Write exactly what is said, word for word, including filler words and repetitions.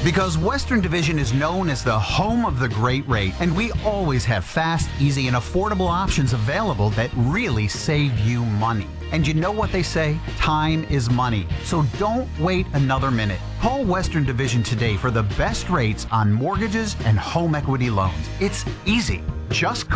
Because Western Division is known as the home of the great rate, and we always have fast, easy, and affordable options available that really save you money. And you know what they say? Time is money. So don't wait another minute. Call Western Division today for the best rates on mortgages and home equity loans. It's easy. Just call.